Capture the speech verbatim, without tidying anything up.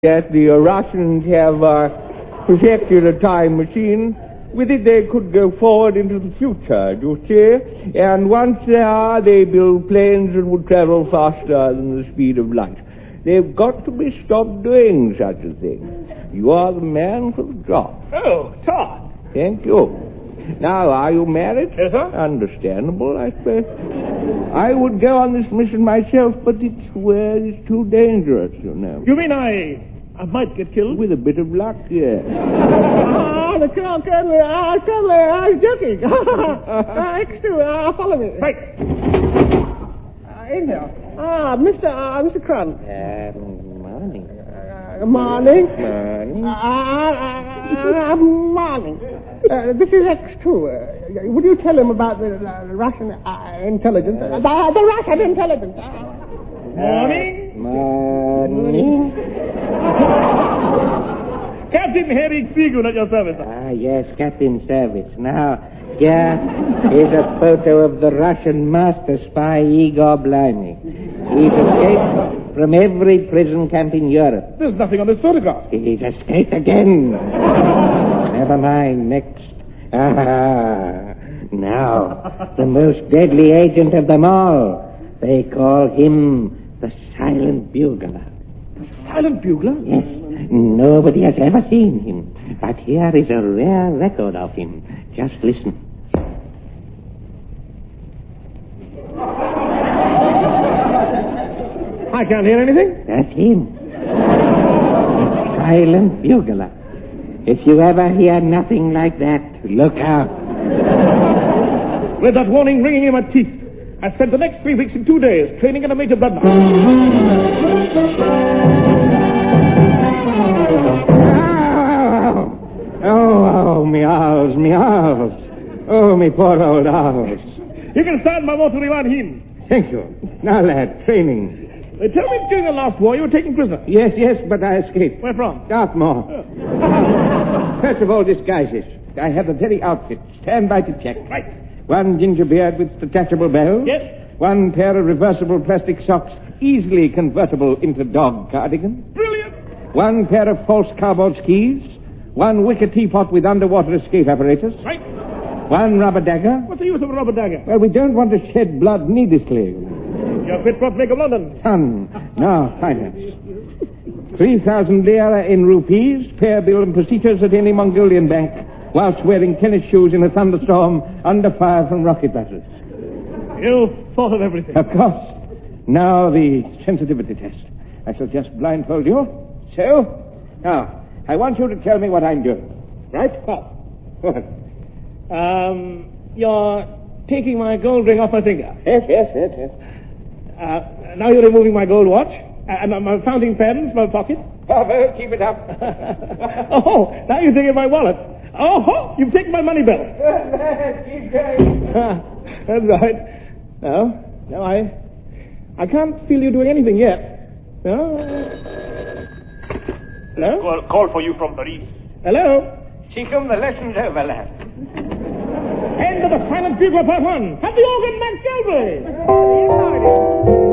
Yes, the Russians have uh, projected a time machine. With it they could go forward into the future, do you see? And once there, they build planes that would travel faster than the speed of light. They've got to be stopped doing such a thing. You are the man for the job. Oh, Todd. Thank you. Now, are you married? Yes, sir. Understandable, I suppose. I would go on this mission myself, but it's well, it's too dangerous, you know. You mean I... I might get killed? With a bit of luck, yes. Ah, the Colonel, Colonel, uh, Colonel, I was joking. uh, X two, uh, follow me. Right. Uh, in here. Ah, Mister Uh, Mister Crumb. Uh, morning. Uh, morning. Morning. Uh, uh, uh, morning. Uh, this is X two. Uh, would you tell him about the, uh, the Russian uh, intelligence? Uh, the, the Russian intelligence. Uh, morning. Morning. Captain Harry Kriegel at your service. Ah, yes, Captain Service. Now, here is a photo of the Russian master spy Igor Blimey. He's escaped from every prison camp in Europe. There's nothing on this photograph. He's escaped again. Never mind, next. Ah, now, the most deadly agent of them all. They call him the Silent Bugler. The Silent Bugler? Yes. Nobody has ever seen him. But here is a rare record of him. Just listen. I can't hear anything. That's him. The Silent Bugler. If you ever hear nothing like that, look out. With that warning ringing in my teeth, I spent the next three weeks and two days training in a major blood knife. Oh, oh, me owls, me owls. Oh, me poor old owls. You can start my motor Ivan Hin. Thank you. Now, lad, training. Uh, tell me, during the last war, you were taken prisoner. Yes, yes, but I escaped. Where from? Dartmoor. Oh. First of all, disguises. I have the very outfit. Stand by to check. Right. One ginger beard with detachable bells. Yes. One pair of reversible plastic socks, easily convertible into dog cardigan. Brilliant. One pair of false cardboard skis. One wicker teapot with underwater escape apparatus. Right. One rubber dagger. What's the use of a rubber dagger? Well, we don't want to shed blood needlessly. You're fit for a Bank of London. Son. Now, finance. Three thousand lira in rupees, pair bill and procedures at any Mongolian bank, whilst wearing tennis shoes in a thunderstorm under fire from rocket batteries. You've thought of everything. Of course. Now the sensitivity test. I shall just blindfold you. So, now, I want you to tell me what I'm doing. Right? What? What? Um, you're taking my gold ring off my finger. Yes, yes, yes, yes. Uh, now you're removing my gold watch, uh, my, my fountain pen from my pocket. Bravo, keep it up. Oh, now you're taking my wallet. Oh, you've taken my money belt. Keep going. That's right. No, no, I, I can't feel you doing anything yet. No. Hello? Call, call for you from Paris. Hello? Chikum, the lesson's over, lad. End of the Silent Bugler Part One. Have the organ, Max Galbraith.